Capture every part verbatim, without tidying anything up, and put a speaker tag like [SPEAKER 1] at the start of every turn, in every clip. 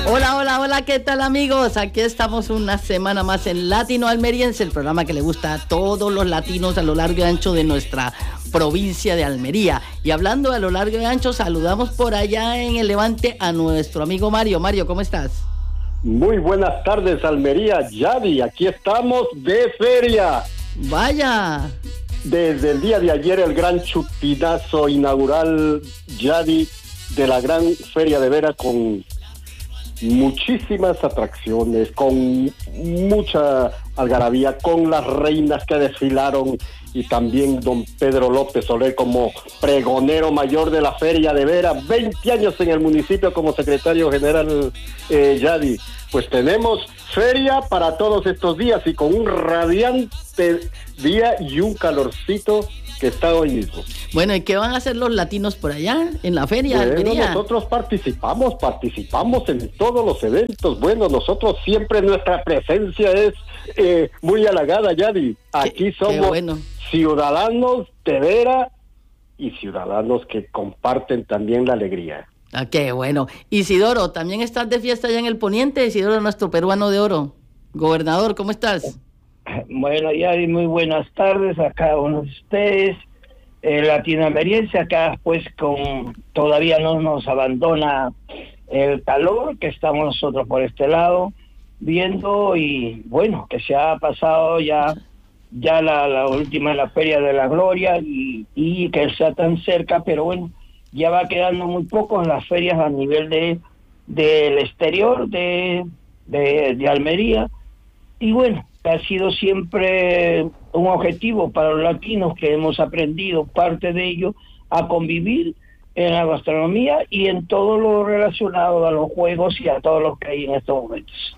[SPEAKER 1] Hola, hola, hola, ¿qué tal, amigos? Aquí estamos una semana más en Latino Almeriense, el programa que le gusta a todos los latinos a lo largo y ancho de nuestra provincia de Almería. Y hablando a lo largo y ancho, saludamos por allá en el Levante a nuestro amigo Mario. Mario, ¿cómo estás?
[SPEAKER 2] Muy buenas tardes, Almería. Yadi, aquí estamos de feria.
[SPEAKER 1] Vaya.
[SPEAKER 2] Desde el día de ayer, el gran chupinazo inaugural, Yadi, de la gran feria de Vera, con muchísimas atracciones, con mucha algarabía, con las reinas que desfilaron y también don Pedro López Soler como pregonero mayor de la feria de Vera, veinte años en el municipio como secretario general, eh, Yadi. Pues tenemos feria para todos estos días y con un radiante día y un calorcito que está hoy mismo.
[SPEAKER 1] Bueno, ¿y qué van a hacer los latinos por allá en la feria?
[SPEAKER 2] Bueno,
[SPEAKER 1] Almería?
[SPEAKER 2] nosotros participamos, participamos en todos los eventos. Bueno, nosotros siempre nuestra presencia es eh, muy halagada, Yadi. Aquí
[SPEAKER 1] Qué-
[SPEAKER 2] somos
[SPEAKER 1] qué bueno.
[SPEAKER 2] ciudadanos de Vera y ciudadanos que comparten también la alegría.
[SPEAKER 1] Ah, qué bueno. Isidoro, ¿también estás de fiesta allá en el Poniente? Isidoro, nuestro peruano de oro. Gobernador, ¿cómo estás?
[SPEAKER 3] Bueno, Yadi, muy buenas tardes a cada uno de ustedes. Eh, latinoameriense, acá pues con todavía no nos abandona el calor, que estamos nosotros por este lado viendo, y bueno, que se ha pasado ya ya la, la última, la Feria de la Gloria, y, y que está tan cerca, pero bueno, ya va quedando muy poco en las ferias a nivel de del exterior de, de, de Almería. Y bueno, ha sido siempre un objetivo para los latinos, que hemos aprendido parte de ello a convivir en la gastronomía y en todo lo relacionado a los juegos y a todo lo que hay en estos momentos.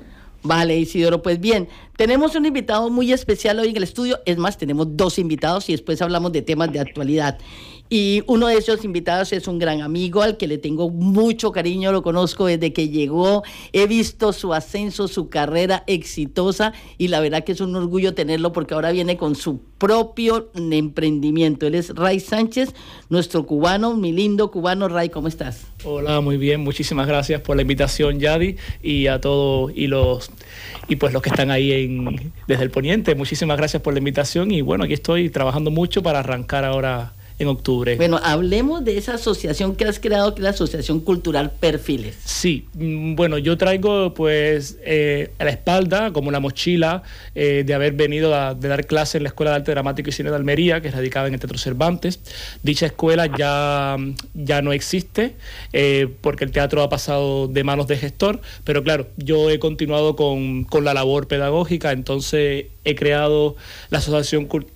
[SPEAKER 1] Vale, Isidoro, pues bien, tenemos un invitado muy especial hoy en el estudio. Es más, tenemos dos invitados y después hablamos de temas de actualidad. Y uno de esos invitados es un gran amigo al que le tengo mucho cariño, lo conozco desde que llegó, he visto su ascenso, su carrera exitosa, y la verdad que es un orgullo tenerlo porque ahora viene con su propio emprendimiento. Él es Ray Sánchez, nuestro cubano, mi lindo cubano. Ray, ¿cómo estás?
[SPEAKER 4] Hola, muy bien, muchísimas gracias por la invitación, Yadi, y a todos y los y pues los que están ahí en desde el Poniente. Muchísimas gracias por la invitación y bueno, aquí estoy trabajando mucho para arrancar ahora en octubre.
[SPEAKER 1] Bueno, hablemos de esa asociación que has creado, que es la Asociación Cultural Perfiles.
[SPEAKER 4] Sí, bueno, yo traigo pues eh, a la espalda, como una mochila, eh, de haber venido a de dar clases en la Escuela de Arte Dramático y Cine de Almería, que es radicada en el Teatro Cervantes. Dicha escuela ya, ya no existe, eh, porque el teatro ha pasado de manos de gestor, pero claro, yo he continuado con, con la labor pedagógica, entonces he creado la Asociación Cultural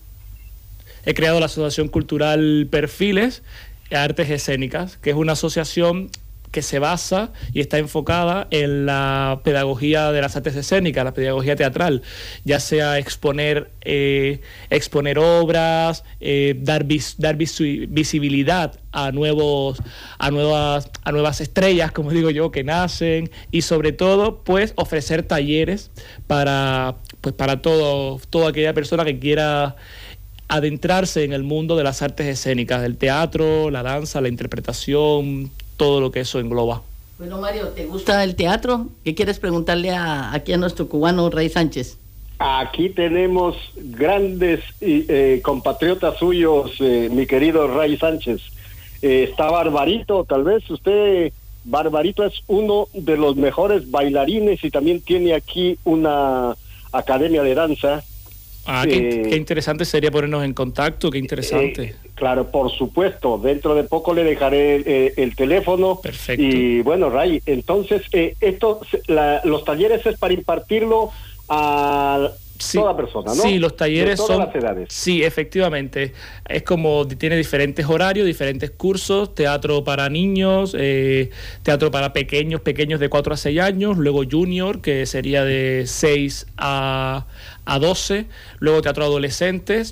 [SPEAKER 4] He creado la Asociación Cultural Perfiles Artes Escénicas, que es una asociación que se basa y está enfocada en la pedagogía de las artes escénicas, la pedagogía teatral, ya sea exponer, eh, exponer obras, eh, dar, vis, dar vis, visibilidad a nuevos, a nuevas, a nuevas estrellas, como digo yo, que nacen, y sobre todo, pues, ofrecer talleres para, pues, para todo, toda aquella persona que quiera adentrarse en el mundo de las artes escénicas, del teatro, la danza, la interpretación, todo lo que eso engloba.
[SPEAKER 1] Bueno, Mario, ¿te gusta el teatro? ¿Qué quieres preguntarle a, aquí a nuestro cubano Ray Sánchez?
[SPEAKER 2] Aquí tenemos grandes eh, compatriotas suyos, eh, mi querido Ray Sánchez. Eh, está Barbarito, tal vez usted, Barbarito es uno de los mejores bailarines y también tiene aquí una academia de danza.
[SPEAKER 4] Ah, qué, eh, qué interesante sería ponernos en contacto, qué interesante.
[SPEAKER 2] Eh, claro, por supuesto, dentro de poco le dejaré eh, el teléfono.
[SPEAKER 4] Perfecto.
[SPEAKER 2] Y bueno, Ray, entonces, eh, esto, la, los talleres es para impartirlo a sí, toda persona, ¿no?
[SPEAKER 4] Sí, los talleres
[SPEAKER 2] de todas
[SPEAKER 4] son...
[SPEAKER 2] las edades.
[SPEAKER 4] Sí, efectivamente. Es como, tiene diferentes horarios, diferentes cursos, teatro para niños, eh, teatro para pequeños, pequeños de cuatro a seis años, luego junior, que sería de seis a doce, luego teatro adolescentes,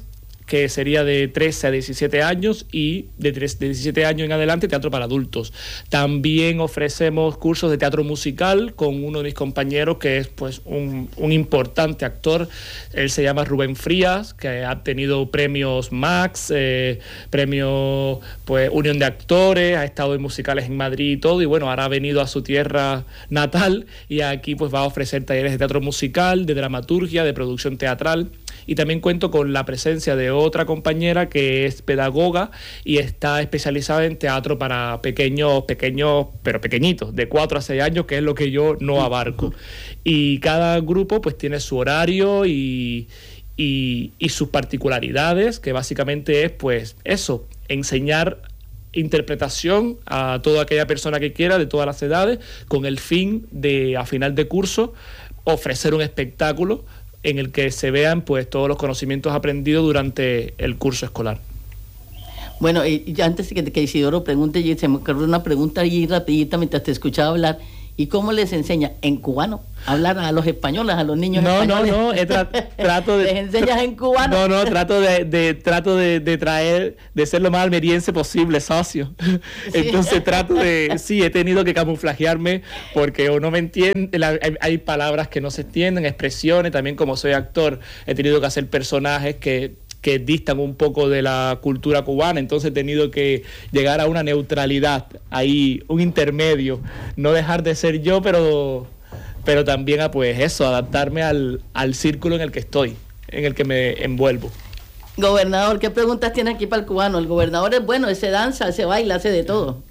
[SPEAKER 4] que sería de trece a diecisiete años, y de, de diecisiete años en adelante teatro para adultos. También ofrecemos cursos de teatro musical con uno de mis compañeros que es pues un, un importante actor. Él se llama Rubén Frías, que ha tenido premios Max, eh, premios pues Unión de Actores, ha estado en musicales en Madrid y todo, y bueno, ahora ha venido a su tierra natal y aquí pues va a ofrecer talleres de teatro musical, de dramaturgia, de producción teatral. Y también cuento con la presencia de otra compañera que es pedagoga y está especializada en teatro para pequeños, pequeños, pero pequeñitos, de cuatro a seis años, que es lo que yo no abarco. Y cada grupo pues tiene su horario y, y, y sus particularidades, que básicamente es pues eso, enseñar interpretación a toda aquella persona que quiera, de todas las edades, con el fin de, a final de curso, ofrecer un espectáculo en el que se vean pues todos los conocimientos aprendidos durante el curso escolar.
[SPEAKER 1] Bueno, y, y antes de que, que Isidoro pregunte, se me ocurrió una pregunta ahí rapidita mientras te escuchaba hablar. ¿Y cómo les enseña en cubano a hablar a los españoles, a los niños
[SPEAKER 4] no,
[SPEAKER 1] españoles?
[SPEAKER 4] No, no, no, tra trato de...
[SPEAKER 1] ¿Les enseñas en cubano?
[SPEAKER 4] No, no, trato de, de trato de, de traer, de ser lo más almeriense posible, socio. Sí. Entonces trato de... Sí, he tenido que camuflajearme porque o no me entienden, hay, hay palabras que no se entienden, expresiones, también como soy actor, he tenido que hacer personajes que... que distan un poco de la cultura cubana, entonces he tenido que llegar a una neutralidad, ahí un intermedio, no dejar de ser yo, pero, pero también a pues eso, adaptarme al, al círculo en el que estoy, en el que me envuelvo.
[SPEAKER 1] Gobernador, ¿qué preguntas tiene aquí para el cubano? El gobernador es bueno, ese danza, ese baila, hace de todo.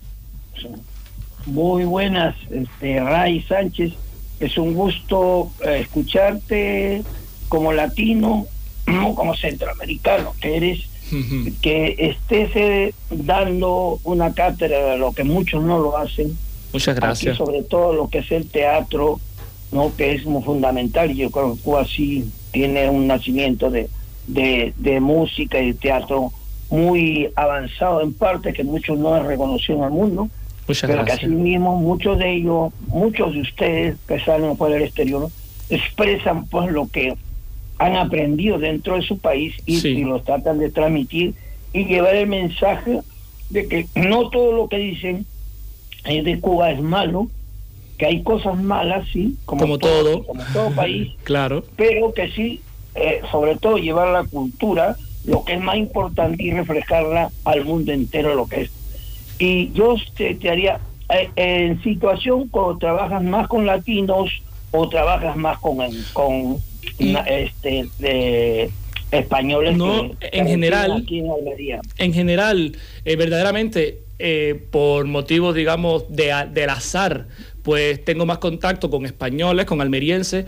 [SPEAKER 3] Muy buenas, este, Ray Sánchez, es un gusto eh, escucharte como latino, no como centroamericano que eres, uh-huh. que estés eh, dando una cátedra de lo que muchos no lo hacen.
[SPEAKER 4] Muchas gracias.
[SPEAKER 3] Aquí, sobre todo lo que es el teatro, no, que es muy fundamental, y yo creo que Cuba sí tiene un nacimiento de, de, de música y de teatro muy avanzado en parte, que muchos no han reconocido en el mundo.
[SPEAKER 4] Muchas
[SPEAKER 3] pero
[SPEAKER 4] gracias.
[SPEAKER 3] Que así mismo muchos de ellos, muchos de ustedes que salen por el exterior, expresan pues lo que han aprendido dentro de su país y, sí. y lo tratan de transmitir y llevar el mensaje de que no todo lo que dicen de Cuba es malo, que hay cosas malas, sí, como,
[SPEAKER 4] como
[SPEAKER 3] todo,
[SPEAKER 4] todo,
[SPEAKER 3] como todo país,
[SPEAKER 4] claro,
[SPEAKER 3] pero que sí, eh, sobre todo llevar la cultura, lo que es más importante, y reflejarla al mundo entero lo que es. Y yo te, te haría, eh, en situación cuando trabajas más con latinos o trabajas más con, con una, este de españoles,
[SPEAKER 4] no,
[SPEAKER 3] que,
[SPEAKER 4] en
[SPEAKER 3] que
[SPEAKER 4] general
[SPEAKER 3] aquí en Almería.
[SPEAKER 4] En general, eh, verdaderamente, eh, por motivos, digamos, de, del azar, pues tengo más contacto con españoles, con almerienses,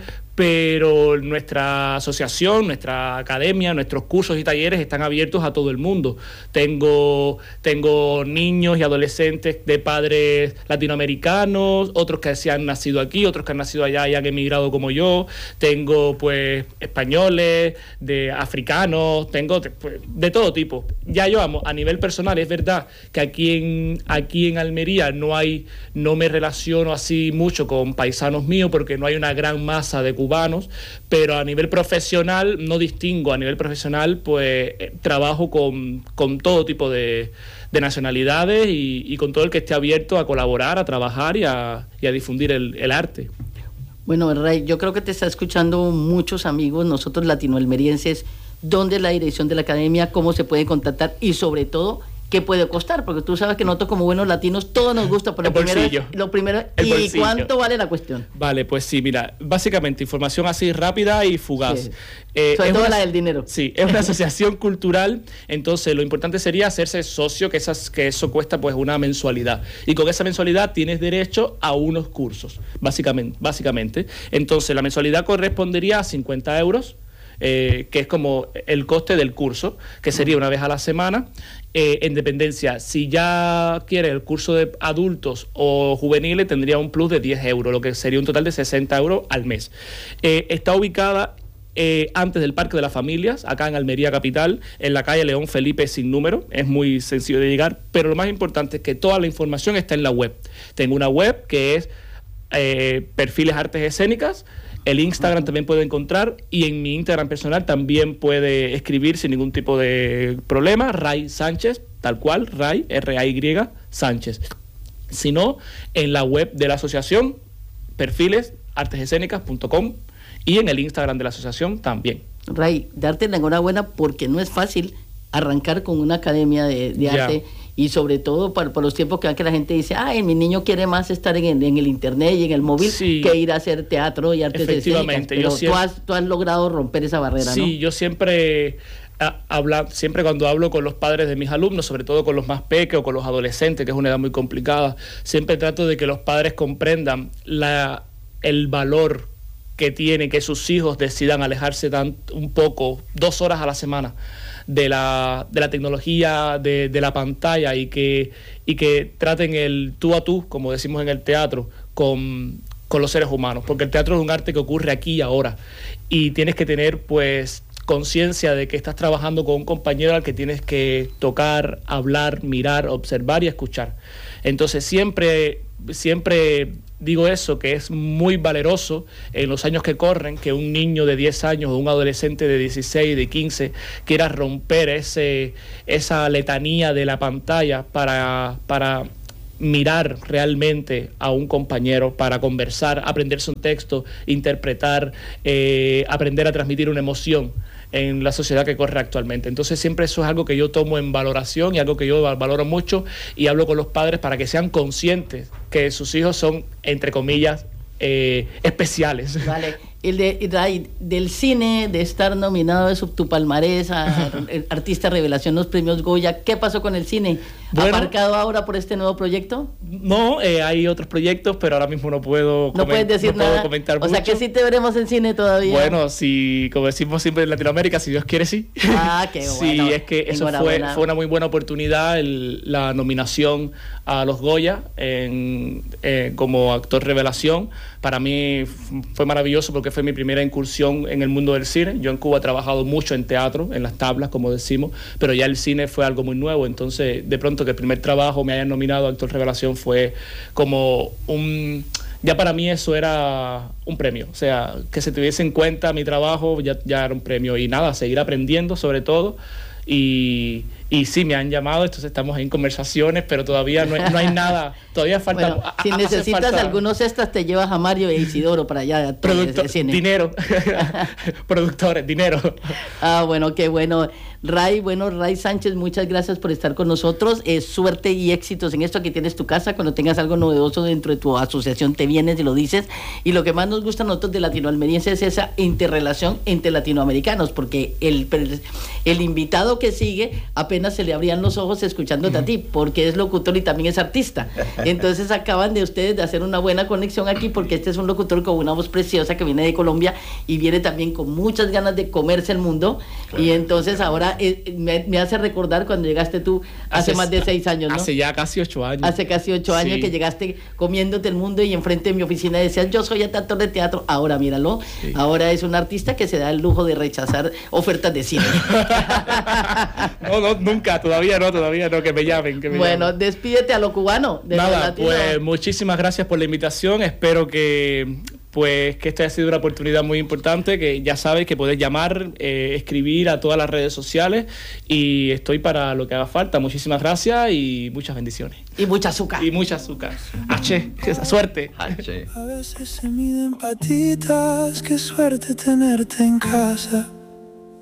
[SPEAKER 4] pero nuestra asociación, nuestra academia, nuestros cursos y talleres están abiertos a todo el mundo. Tengo, tengo niños y adolescentes de padres latinoamericanos, otros que se han nacido aquí, otros que han nacido allá y han emigrado como yo. Tengo pues españoles, de africanos, tengo pues, de todo tipo. Ya yo amo, a nivel personal, es verdad que aquí en, aquí en Almería no hay, no me relaciono así mucho con paisanos míos porque no hay una gran masa de cubanos, pero a nivel profesional no distingo, a nivel profesional pues eh, trabajo con, con todo tipo de, de nacionalidades y, y con todo el que esté abierto a colaborar, a trabajar y a, y a difundir el, el arte.
[SPEAKER 1] Bueno, Ray, yo creo que te está escuchando muchos amigos, nosotros latinoalmerienses. ¿Dónde es la dirección de la academia? ¿Cómo se puede contactar? Y sobre todo, ¿qué puede costar? Porque tú sabes que nosotros como buenos latinos todo nos gusta, pero
[SPEAKER 4] el
[SPEAKER 1] lo primero,
[SPEAKER 4] bolsillo.
[SPEAKER 1] Es, lo primero
[SPEAKER 4] el
[SPEAKER 1] ¿y
[SPEAKER 4] bolsillo.
[SPEAKER 1] cuánto vale la cuestión?
[SPEAKER 4] Vale, pues sí, mira, básicamente información así rápida y fugaz.
[SPEAKER 1] Sí.
[SPEAKER 4] Eh,
[SPEAKER 1] Sobre
[SPEAKER 4] es
[SPEAKER 1] todo
[SPEAKER 4] una,
[SPEAKER 1] la del dinero.
[SPEAKER 4] Sí, es una asociación cultural, entonces lo importante sería hacerse socio, que, esas, que eso cuesta pues una mensualidad. Y con esa mensualidad tienes derecho a unos cursos, básicamente. básicamente. Entonces la mensualidad correspondería a cincuenta euros. Eh, que es como el coste del curso, que sería una vez a la semana, eh, en dependencia. Si ya quiere el curso de adultos o juveniles, tendría un plus de diez euros, lo que sería un total de sesenta euros al mes. Eh, está ubicada eh, antes del Parque de las Familias, acá en Almería Capital, en la calle León Felipe sin número. Es muy sencillo de llegar, pero lo más importante es que toda la información está en la web. Tengo una web que es eh, Perfiles Artes Escénicas. El Instagram también puede encontrar, y en mi Instagram personal también puede escribir sin ningún tipo de problema, Ray Sánchez, tal cual, Ray, R A Y Sánchez. Si no, en la web de la asociación, perfiles artes escénicas punto com, y en el Instagram de la asociación también.
[SPEAKER 1] Ray, darte la enhorabuena porque no es fácil arrancar con una academia de, de arte, y sobre todo para, para los tiempos que, que la gente dice, ay, mi niño quiere más estar en el, en el internet y en el móvil, sí, que ir a hacer teatro y artes escénicas. Pero yo siempre, tú, has, tú has logrado romper esa barrera,
[SPEAKER 4] sí, ¿no? Sí, yo siempre... Habla, siempre cuando hablo con los padres de mis alumnos, sobre todo con los más pequeños o con los adolescentes, que es una edad muy complicada, siempre trato de que los padres comprendan la, el valor que tiene que sus hijos decidan alejarse tan, un poco, dos horas a la semana, de la, de la tecnología, de, de la pantalla, y que, y que traten el tú a tú, como decimos en el teatro, con, con los seres humanos, porque el teatro es un arte que ocurre aquí y ahora, y tienes que tener pues conciencia de que estás trabajando con un compañero al que tienes que tocar, hablar, mirar, observar y escuchar. Entonces siempre, siempre digo eso, que es muy valeroso en los años que corren que un niño de diez años o un adolescente de dieciséis, de quince quiera romper ese, esa letanía de la pantalla para, para mirar realmente a un compañero, para conversar, aprenderse un texto, interpretar, eh, aprender a transmitir una emoción en la sociedad que corre actualmente. Entonces siempre eso es algo que yo tomo en valoración y algo que yo valoro mucho, y hablo con los padres para que sean conscientes que sus hijos son, entre comillas, eh, especiales.
[SPEAKER 1] Vale. El de, de, del cine, de estar nominado de tu palmarés a Artista Revelación, los premios Goya, ¿qué pasó con el cine? Bueno, ¿aparcado ahora por este nuevo proyecto?
[SPEAKER 4] No, eh, hay otros proyectos, pero ahora mismo no puedo,
[SPEAKER 1] no puedes decir
[SPEAKER 4] no
[SPEAKER 1] nada.
[SPEAKER 4] Puedo comentar
[SPEAKER 1] o
[SPEAKER 4] mucho.
[SPEAKER 1] sea que sí te veremos en cine todavía.
[SPEAKER 4] Bueno, si, como decimos siempre en Latinoamérica, si Dios quiere, sí.
[SPEAKER 1] Ah, qué bueno.
[SPEAKER 4] Sí, es que eso fue, fue una muy buena oportunidad, el, la nominación a los Goya en, eh, como actor revelación. Para mí fue maravilloso porque fue mi primera incursión en el mundo del cine. Yo en Cuba he trabajado mucho en teatro, en las tablas, como decimos, pero ya el cine fue algo muy nuevo. Entonces, de pronto que el primer trabajo me hayan nominado a actor revelación fue como un... Ya para mí eso era un premio. O sea, que se tuviese en cuenta mi trabajo ya, ya era un premio. Y nada, seguir aprendiendo sobre todo. Y, y sí, me han llamado, entonces estamos en conversaciones, pero todavía no hay, no hay nada, todavía falta...
[SPEAKER 1] Bueno, si a, necesitas falta, algunos extras, te llevas a Mario e Isidoro para allá.
[SPEAKER 4] Producto, dinero, productores, dinero.
[SPEAKER 1] Ah, bueno, qué bueno. Ray, bueno, Ray Sánchez, muchas gracias por estar con nosotros. Eh, suerte y éxitos en esto. Aquí tienes tu casa. Cuando tengas algo novedoso dentro de tu asociación, te vienes y lo dices. Y lo que más nos gusta a nosotros de Latinoamerienses es esa interrelación entre latinoamericanos, porque el, el invitado que sigue apenas se le abrían los ojos escuchándote a ti, porque es locutor y también es artista. Entonces acaban de ustedes de hacer una buena conexión aquí, porque este es un locutor con una voz preciosa que viene de Colombia y viene también con muchas ganas de comerse el mundo. Y entonces ahora eh, me, me hace recordar cuando llegaste tú hace, hace más de seis años, ¿no?
[SPEAKER 4] Hace ya casi ocho años.
[SPEAKER 1] Hace casi ocho años, sí, que llegaste comiéndote el mundo y enfrente de mi oficina decías, yo soy actor de teatro. Ahora míralo, sí, ahora es un artista que se da el lujo de rechazar ofertas de cine.
[SPEAKER 4] No, no, nunca, todavía no, todavía no, que me llamen. Que me
[SPEAKER 1] bueno,
[SPEAKER 4] llamen.
[SPEAKER 1] Despídete a lo cubano. De
[SPEAKER 4] Nada, pues muchísimas gracias por la invitación. Espero que pues que esta haya sido una oportunidad muy importante, que ya sabes que puedes llamar, eh, escribir a todas las redes sociales, y estoy para lo que haga falta. Muchísimas gracias y muchas bendiciones.
[SPEAKER 1] Y mucha azúcar.
[SPEAKER 4] Y mucha azúcar. H, suerte.
[SPEAKER 5] H. A veces se miden patitas, qué suerte tenerte en casa.